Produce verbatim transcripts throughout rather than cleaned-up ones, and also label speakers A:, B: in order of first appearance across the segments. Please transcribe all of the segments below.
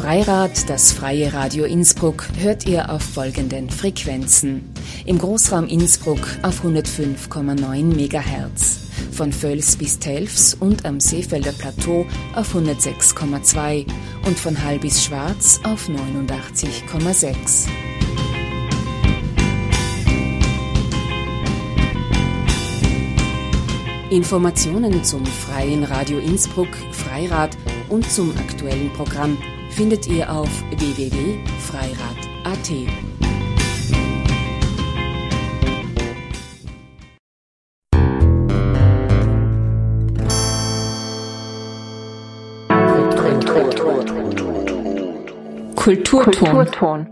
A: Freirad, das freie Radio Innsbruck, hört ihr auf folgenden Frequenzen. Im Großraum Innsbruck auf hundertfünf Komma neun Megahertz, von Völs bis Telfs und am Seefelder Plateau auf hundertsechs Komma zwei und von Hall bis Schwarz auf neunundachtzig Komma sechs. Informationen zum Freien Radio Innsbruck, Freirad und zum aktuellen Programm findet ihr auf w w w punkt freirad punkt a t.
B: Kulturton. Kulturton.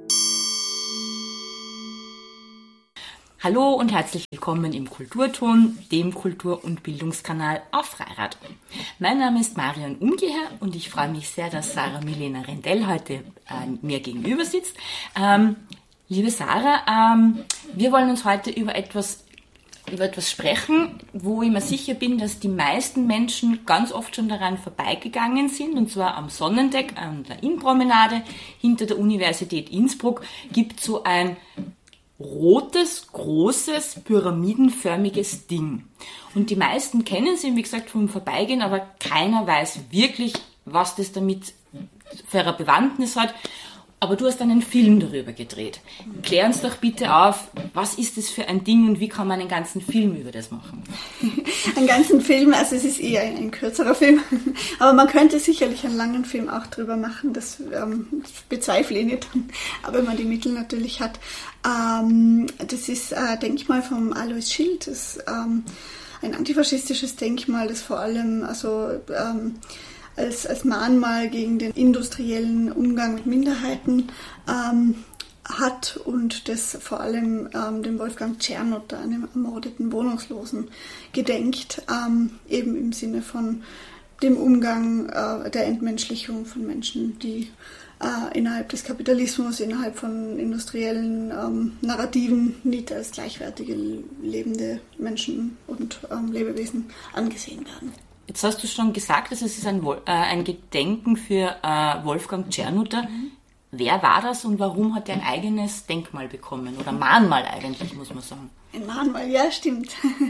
B: Hallo und herzlich willkommen im Kulturton, dem Kultur- und Bildungskanal auf Freirad. Mein Name ist Marion Ungeher und ich freue mich sehr, dass Sarah Milena Rendell heute äh, mir gegenüber sitzt. Ähm, liebe Sarah, ähm, wir wollen uns heute über etwas, über etwas sprechen, wo ich mir sicher bin, dass die meisten Menschen ganz oft schon daran vorbeigegangen sind, und zwar am Sonnendeck, an der Innpromenade hinter der Universität Innsbruck gibt so ein rotes, großes, pyramidenförmiges Ding. Und die meisten kennen sie, wie gesagt, vom Vorbeigehen, aber keiner weiß wirklich, was das damit für eine Bewandtnis hat. Aber du hast einen Film darüber gedreht. Klär uns doch bitte auf, was ist das für ein Ding und wie kann man einen ganzen Film über das machen?
C: Einen ganzen Film, also es ist eher ein, ein kürzerer Film, aber man könnte sicherlich einen langen Film auch drüber machen, das ähm, bezweifle ich nicht, aber wenn man die Mittel natürlich hat. Ähm, das ist ein Denkmal vom Alois Schild, das ist ähm, ein antifaschistisches Denkmal, das vor allem also ähm, als, als Mahnmal gegen den industriellen Umgang mit Minderheiten ähm, hat und das vor allem ähm, dem Wolfgang Czernotter, einem ermordeten Wohnungslosen, gedenkt, ähm, eben im Sinne von dem Umgang äh, der Entmenschlichung von Menschen, die äh, innerhalb des Kapitalismus, innerhalb von industriellen ähm, Narrativen nicht als gleichwertige lebende Menschen und ähm, Lebewesen angesehen werden.
B: Jetzt hast du schon gesagt, dass es ist ein, äh, ein Gedenken für äh, Wolfgang Czernotter. Mhm. Wer war das und warum hat er ein eigenes Denkmal bekommen? Oder Mahnmal eigentlich, muss man sagen.
C: Ein Mahnmal, ja, stimmt.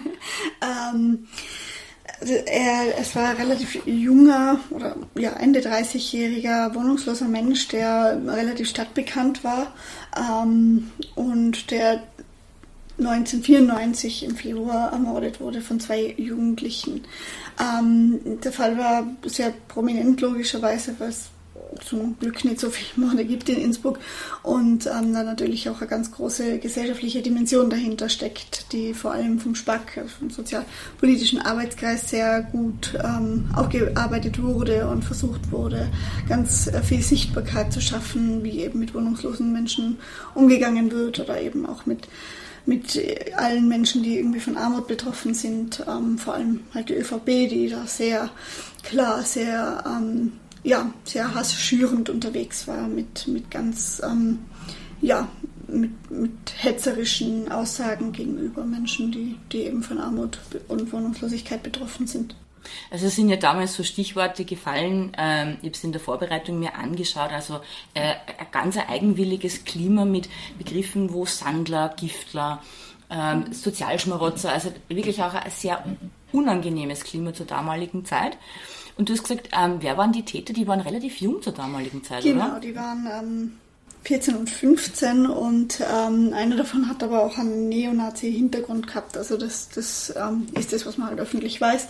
C: ähm, also er, es war ein relativ junger oder ja, Ende dreißigjähriger wohnungsloser Mensch, der relativ stadtbekannt war ähm, und der neunzehnhundertvierundneunzig im Februar ermordet wurde von zwei Jugendlichen. Ähm, der Fall war sehr prominent, logischerweise, weil es zum Glück nicht so viele Morde gibt in Innsbruck und ähm, da natürlich auch eine ganz große gesellschaftliche Dimension dahinter steckt, die vor allem vom SPAK, also vom Sozialpolitischen Arbeitskreis, sehr gut ähm, aufgearbeitet wurde und versucht wurde, ganz äh, viel Sichtbarkeit zu schaffen, wie eben mit wohnungslosen Menschen umgegangen wird oder eben auch mit mit allen Menschen, die irgendwie von Armut betroffen sind, ähm, vor allem halt die ÖVP, die da sehr klar, sehr, ähm, ja, sehr hassschürend unterwegs war, mit, mit ganz, ähm, ja, mit, mit hetzerischen Aussagen gegenüber Menschen, die, die eben von Armut und Wohnungslosigkeit betroffen sind.
B: Also es sind ja damals so Stichworte gefallen, ähm, ich habe es in der Vorbereitung mir angeschaut, also äh, ein ganz eigenwilliges Klima mit Begriffen, wo Sandler, Giftler, ähm, Sozialschmarotzer, also wirklich auch ein sehr unangenehmes Klima zur damaligen Zeit. Und du hast gesagt, ähm, wer waren die Täter? Die waren relativ jung zur damaligen Zeit,
C: genau,
B: oder?
C: Genau, die waren ähm, vierzehn und fünfzehn und ähm, einer davon hat aber auch einen Neonazi-Hintergrund gehabt. Also das, das ähm, ist das, was man halt öffentlich weiß.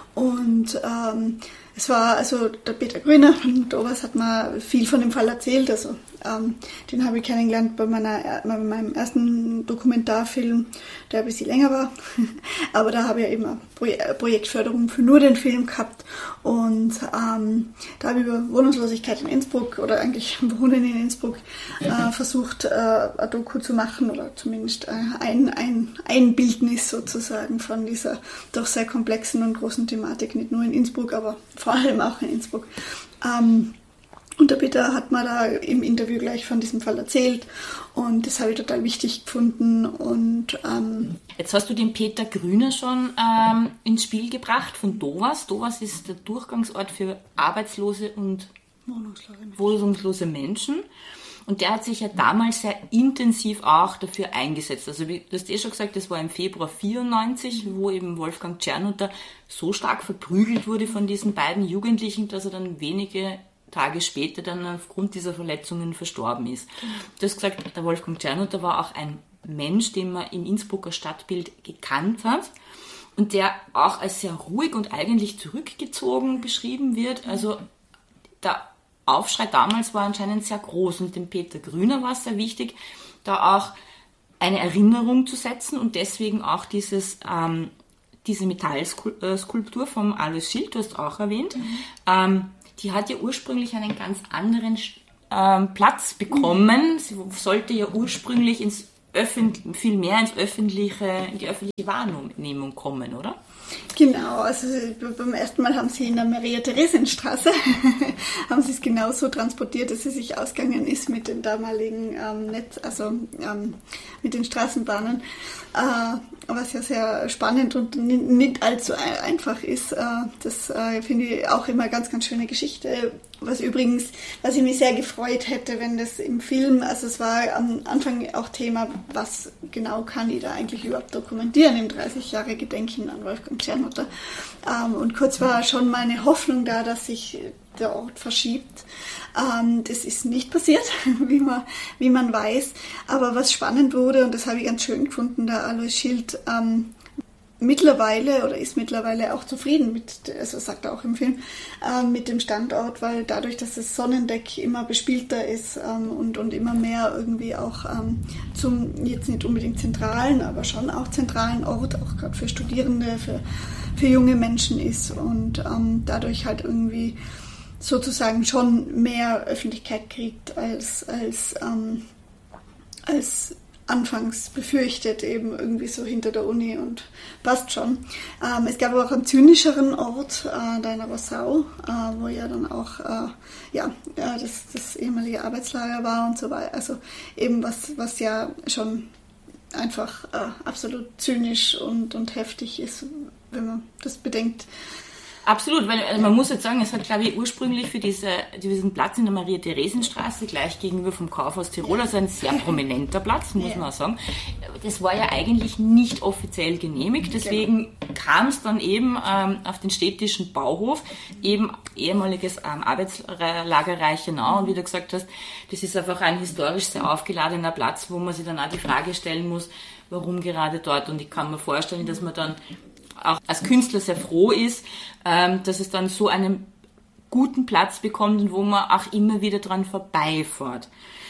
C: Und ähm, es war, also der Peter Grüner von Dovas hat mir viel von dem Fall erzählt. Also ähm, den habe ich kennengelernt bei, meiner, bei meinem ersten Dokumentarfilm, der ein bisschen länger war. Aber da habe ich eben eine Projektförderung für nur den Film gehabt. Und ähm, da habe ich über Wohnungslosigkeit in Innsbruck oder eigentlich Wohnen in Innsbruck äh, versucht, äh, eine Doku zu machen oder zumindest äh, ein, ein, ein Bildnis sozusagen von dieser doch sehr komplexen und großen Thematik, nicht nur in Innsbruck, aber vor allem auch in Innsbruck. Ähm, und der Peter hat mir da im Interview gleich von diesem Fall erzählt und das habe ich total wichtig gefunden. Und ähm,
B: jetzt hast du den Peter Grüner schon ähm, ins Spiel gebracht von Dovas. Dovas ist der Durchgangsort für Arbeitslose und
C: Wohnungslose Menschen.
B: wohnungslose Menschen. Und der hat sich ja damals sehr intensiv auch dafür eingesetzt. Also wie, du hast eh schon gesagt, das war im Februar vierundneunzig, wo eben Wolfgang Czernutter so stark verprügelt wurde von diesen beiden Jugendlichen, dass er dann wenige Tage später dann aufgrund dieser Verletzungen verstorben ist. Du hast gesagt, der Wolfgang Czernutter war auch ein Mensch, den man im Innsbrucker Stadtbild gekannt hat und der auch als sehr ruhig und eigentlich zurückgezogen beschrieben wird. Also der Aufschrei damals war anscheinend sehr groß und dem Peter Grüner war es sehr wichtig, da auch eine Erinnerung zu setzen und deswegen auch dieses, ähm, diese Metallskulptur vom Alois Schild, du hast auch erwähnt, mhm. ähm, die hat ja ursprünglich einen ganz anderen ähm, Platz bekommen. Mhm. Sie sollte ja ursprünglich ins Öffentlich, viel mehr ins öffentliche, in die öffentliche Wahrnehmung kommen, oder?
C: Genau, also beim ersten Mal haben sie in der Maria-Theresien-Straße haben sie es genauso transportiert, dass sie sich ausgegangen ist mit den damaligen ähm, Netz, also ähm, mit den Straßenbahnen, äh, was ja sehr spannend und nicht allzu einfach ist. Äh, das äh, finde ich auch immer ganz, ganz schöne Geschichte. Was übrigens, was ich mich sehr gefreut hätte, wenn das im Film, also es war am Anfang auch Thema, was genau kann ich da eigentlich überhaupt dokumentieren im dreißig Jahre Gedenken an Wolfgang Czernutter. Ähm, und kurz war schon meine Hoffnung da, dass sich der Ort verschiebt. Ähm, das ist nicht passiert, wie man, wie man weiß. Aber was spannend wurde, und das habe ich ganz schön gefunden, der Alois Schild ähm, mittlerweile oder ist mittlerweile auch zufrieden mit, also sagt er auch im Film, äh, mit dem Standort, weil dadurch, dass das Sonnendeck immer bespielter ist ähm, und, und immer mehr irgendwie auch ähm, zum, jetzt nicht unbedingt zentralen, aber schon auch zentralen Ort, auch gerade für Studierende, für, für junge Menschen ist und ähm, dadurch halt irgendwie sozusagen schon mehr Öffentlichkeit kriegt als, als, ähm, als anfangs befürchtet, eben irgendwie so hinter der Uni und passt schon. Ähm, es gab aber auch einen zynischeren Ort, äh, da in der Rossau, äh, wo ja dann auch äh, ja, äh, das, das ehemalige Arbeitslager war und so weiter. Also eben was, was ja schon einfach äh, absolut zynisch und, und heftig ist, wenn man das bedenkt.
B: Absolut, weil also man muss jetzt sagen, es hat, glaube ich, ursprünglich für diese, diesen Platz in der Maria-Theresien-Straße gleich gegenüber vom Kaufhaus Tirol, also ein sehr prominenter Platz, muss ja. man auch sagen. Das war ja eigentlich nicht offiziell genehmigt, deswegen genau. kam es dann eben ähm, auf den städtischen Bauhof, eben ehemaliges ähm, Arbeitslager Reichenau, und wie du gesagt hast, das ist einfach ein historisch sehr aufgeladener Platz, wo man sich dann auch die Frage stellen muss, warum gerade dort, und ich kann mir vorstellen, dass man dann auch als Künstler sehr froh ist, ähm, dass es dann so einen guten Platz bekommt und wo man auch immer wieder dran vorbeifährt.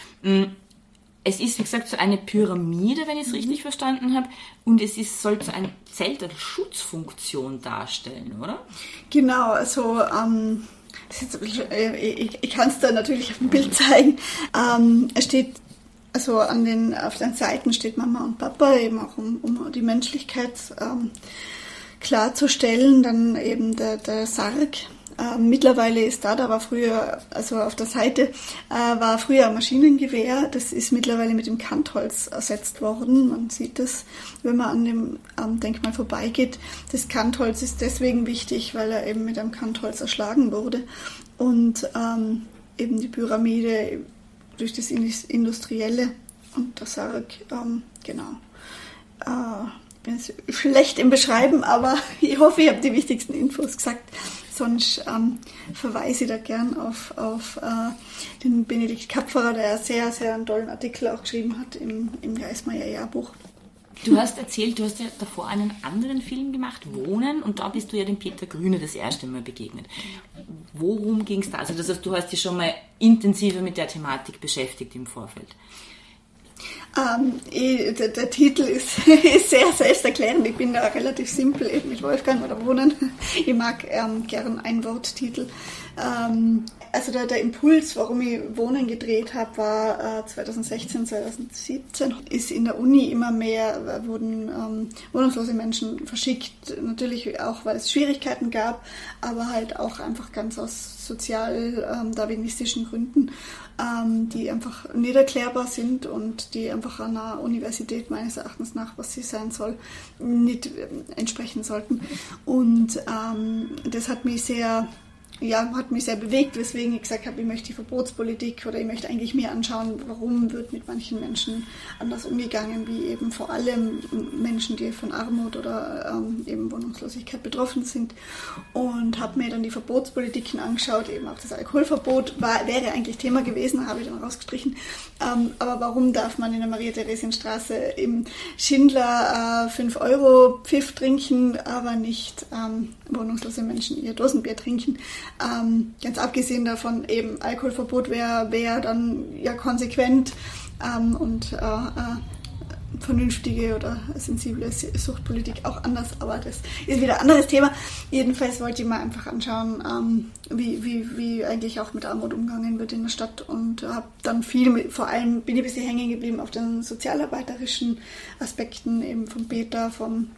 B: Es ist, wie gesagt, so eine Pyramide, wenn ich es richtig verstanden habe, und es ist, soll so ein Zelt oder Schutzfunktion darstellen, oder?
C: Genau, also ähm, das ist, ich, ich kann es da natürlich auf dem Bild zeigen. Ähm, es steht Also an den, auf den Seiten steht Mama und Papa, eben auch um, um die Menschlichkeit ähm, klarzustellen. Dann eben der, der Sarg. Äh, mittlerweile ist da, da war früher, also auf der Seite äh, war früher ein Maschinengewehr. Das ist mittlerweile mit dem Kantholz ersetzt worden. Man sieht das, wenn man an dem ähm, Denkmal vorbeigeht. Das Kantholz ist deswegen wichtig, weil er eben mit einem Kantholz erschlagen wurde. Und ähm, eben die Pyramide durch das Industrielle und der Sarg, ähm, genau. Äh, ich bin jetzt schlecht im Beschreiben, aber ich hoffe, ich habe die wichtigsten Infos gesagt. Sonst ähm, verweise ich da gern auf, auf äh, den Benedikt Kapferer, der sehr, sehr einen tollen Artikel auch geschrieben hat im, im Geismar-Jahrbuch.
B: Du hast erzählt, du hast ja davor einen anderen Film gemacht, Wohnen, und da bist du ja dem Peter Grüner das erste Mal begegnet. Worum ging es da? Also das heißt, du hast dich schon mal intensiver mit der Thematik beschäftigt im Vorfeld.
C: Ähm, ich, der, der Titel ist, ist sehr selbsterklärend. Ich bin da relativ simpel eben mit Wolfgang oder Wohnen. Ich mag ähm, gern Einworttitel. Ähm, also der, der Impuls, warum ich Wohnen gedreht habe, war äh, zweitausendsechzehn, zweitausendsiebzehn. Ist in der Uni immer mehr, wurden ähm, wohnungslose Menschen verschickt. Natürlich auch, weil es Schwierigkeiten gab, aber halt auch einfach ganz aus sozial-darwinistischen ähm, Gründen, ähm, die einfach nicht erklärbar sind und die einfach an einer Universität meines Erachtens nach, was sie sein soll, nicht äh, entsprechen sollten. Und ähm, das hat mich sehr ja, hat mich sehr bewegt, weswegen ich gesagt habe, ich möchte die Verbotspolitik oder ich möchte eigentlich mir anschauen, warum wird mit manchen Menschen anders umgegangen, wie eben vor allem Menschen, die von Armut oder ähm, eben Wohnungslosigkeit betroffen sind, und habe mir dann die Verbotspolitiken angeschaut, eben auch das Alkoholverbot war, wäre eigentlich Thema gewesen, habe ich dann rausgestrichen, ähm, aber warum darf man in der Maria-Theresien-Straße im Schindler äh, fünf Euro Pfiff trinken, aber nicht ähm, wohnungslose Menschen ihr Dosenbier trinken? Ähm, ganz abgesehen davon, eben Alkoholverbot wäre wär dann ja konsequent ähm, und äh, äh, vernünftige oder sensible Suchtpolitik auch anders, aber das ist wieder ein anderes Thema. Jedenfalls wollte ich mal einfach anschauen, ähm, wie, wie, wie eigentlich auch mit Armut umgegangen wird in der Stadt, und habe dann viel, mit, vor allem bin ich ein bisschen hängen geblieben auf den sozialarbeiterischen Aspekten eben vom Peter, vom